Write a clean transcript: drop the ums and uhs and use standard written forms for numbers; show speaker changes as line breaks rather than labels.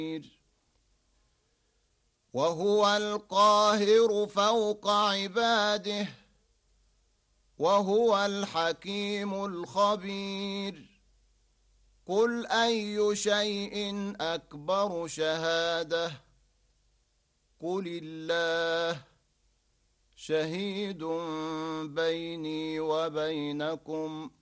وهو القاهر فوق عباده وهو الحكيم الخبير. قل أي شيء أكبر شهادة؟ قل الله شهيد بيني وبينكم